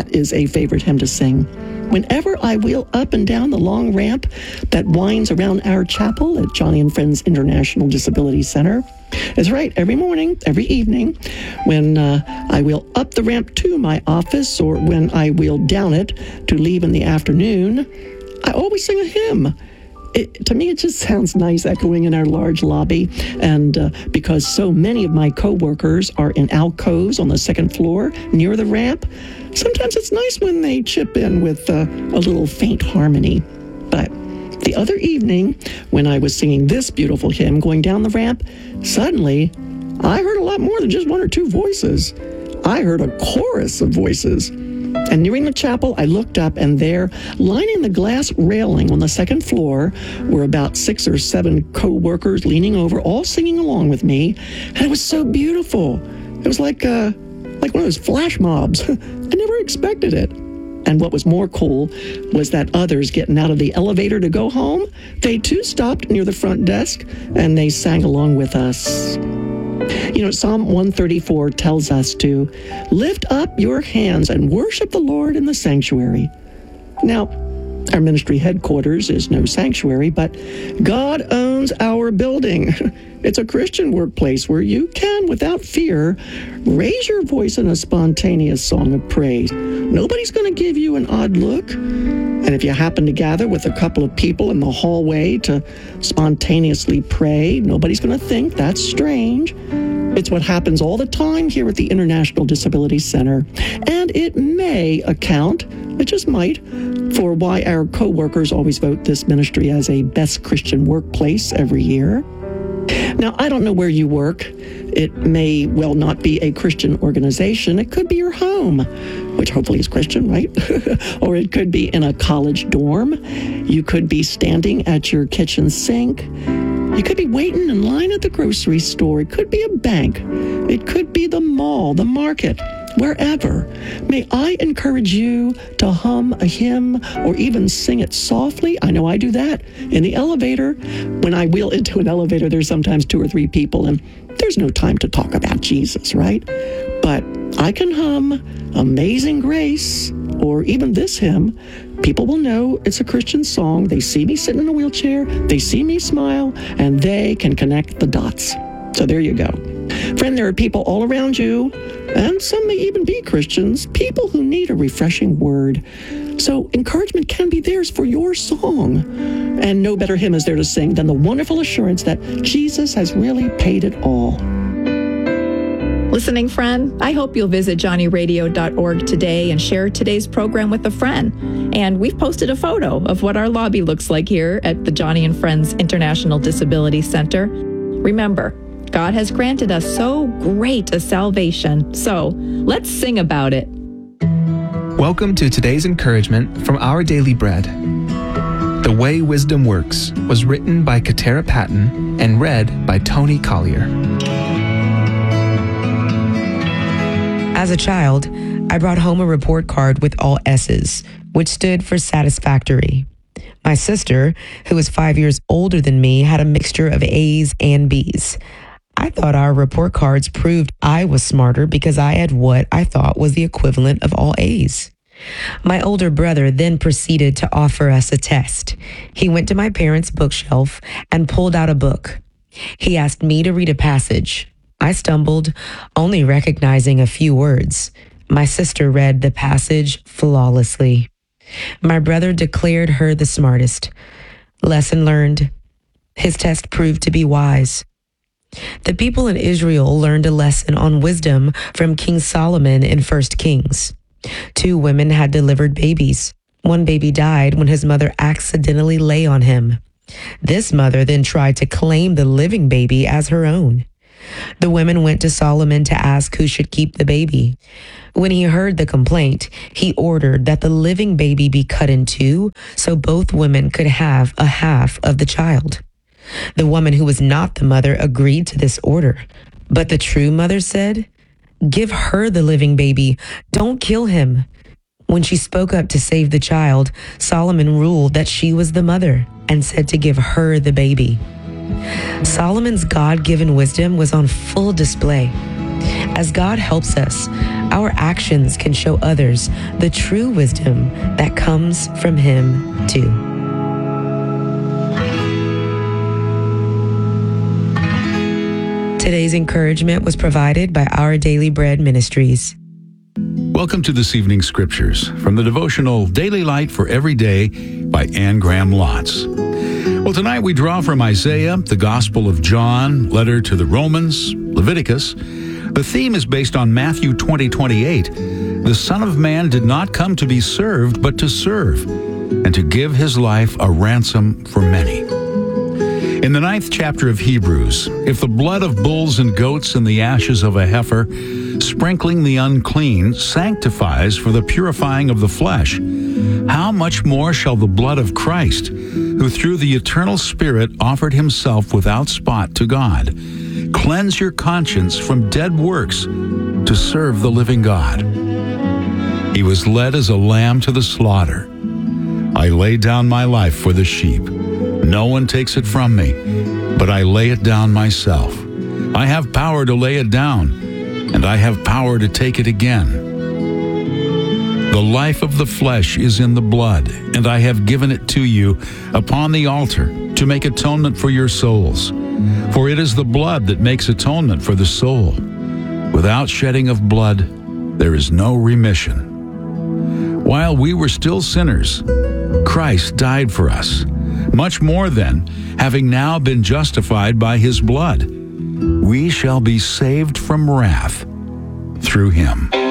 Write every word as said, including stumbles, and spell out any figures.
that is a favorite hymn to sing. Whenever I wheel up and down the long ramp that winds around our chapel at Joni and Friends International Disability Center. That's right, every morning, every evening, when uh, I wheel up the ramp to my office or when I wheel down it to leave in the afternoon, I always sing a hymn. It, to me, it just sounds nice echoing in our large lobby. And uh, because so many of my coworkers are in alcoves on the second floor near the ramp, sometimes it's nice when they chip in with uh, a little faint harmony. But the other evening, when I was singing this beautiful hymn going down the ramp, suddenly I heard a lot more than just one or two voices. I heard a chorus of voices. And nearing the chapel, I looked up, and there, lining the glass railing on the second floor, were about six or seven co-workers leaning over, all singing along with me. And it was so beautiful. It was like uh, like one of those flash mobs. I never expected it. And what was more cool was that others getting out of the elevator to go home, they too stopped near the front desk, and they sang along with us. You know, Psalm one thirty-four tells us to lift up your hands and worship the Lord in the sanctuary. Now, our ministry headquarters is no sanctuary, but God owns our building. It's a Christian workplace where you can, without fear, raise your voice in a spontaneous song of praise. Nobody's going to give you an odd look. And if you happen to gather with a couple of people in the hallway to spontaneously pray, nobody's going to think that's strange. It's what happens all the time here at the International Disability Center. And it may account, it just might, for why our co-workers always vote this ministry as a best Christian workplace every year. Now, I don't know where you work. It may well not be a Christian organization. It could be your home, which hopefully is Christian, right? Or it could be in a college dorm. You could be standing at your kitchen sink. You could be waiting in line at the grocery store. It could be a bank. It could be the mall, the market, wherever. May I encourage you to hum a hymn or even sing it softly. I know I do that in the elevator. When I wheel into an elevator, there's sometimes two or three people, and there's no time to talk about Jesus, right? But I can hum Amazing Grace or even this hymn. People will know it's a Christian song. They see me sitting in a wheelchair, they see me smile, and they can connect the dots. So there you go. Friend, there are people all around you, and some may even be Christians, people who need a refreshing word. So encouragement can be theirs for your song. And no better hymn is there to sing than the wonderful assurance that Jesus has really paid it all. Listening friend, I hope you'll visit Joni Radio dot org today and share today's program with a friend. And we've posted a photo of what our lobby looks like here at the Joni and Friends International Disability Center. Remember, God has granted us so great a salvation, so let's sing about it. Welcome to today's encouragement from Our Daily Bread. The Way Wisdom Works was written by Katara Patton and read by Tony Collier. As a child, I brought home a report card with all S's, which stood for satisfactory. My sister, who was five years older than me, had a mixture of A's and B's. I thought our report cards proved I was smarter because I had what I thought was the equivalent of all A's. My older brother then proceeded to offer us a test. He went to my parents' bookshelf and pulled out a book. He asked me to read a passage. I stumbled, only recognizing a few words. My sister read the passage flawlessly. My brother declared her the smartest. Lesson learned. His test proved to be wise. The people in Israel learned a lesson on wisdom from King Solomon in First Kings. Two women had delivered babies. One baby died when his mother accidentally lay on him. This mother then tried to claim the living baby as her own. The women went to Solomon to ask who should keep the baby. When he heard the complaint, he ordered that the living baby be cut in two so both women could have a half of the child. The woman who was not the mother agreed to this order, but the true mother said, "Give her the living baby. Don't kill him." When she spoke up to save the child, Solomon ruled that she was the mother and said to give her the baby. Solomon's God-given wisdom was on full display. As God helps us, our actions can show others the true wisdom that comes from Him too. Today's encouragement was provided by Our Daily Bread Ministries. Welcome to this evening's scriptures from the devotional Daily Light for Every Day by Anne Graham Lotz. Well, tonight we draw from Isaiah, the Gospel of John, letter to the Romans, Leviticus. The theme is based on Matthew twenty twenty-eight. The Son of Man did not come to be served, but to serve, and to give his life a ransom for many. In the ninth chapter of Hebrews, if the blood of bulls and goats and the ashes of a heifer, sprinkling the unclean, sanctifies for the purifying of the flesh, how much more shall the blood of Christ, who through the eternal Spirit offered himself without spot to God, cleanse your conscience from dead works to serve the living God? He was led as a lamb to the slaughter. I lay down my life for the sheep. No one takes it from me, but I lay it down myself. I have power to lay it down, and I have power to take it again. The life of the flesh is in the blood, and I have given it to you upon the altar to make atonement for your souls. For it is the blood that makes atonement for the soul. Without shedding of blood, there is no remission. While we were still sinners, Christ died for us. Much more then, having now been justified by his blood, we shall be saved from wrath through him.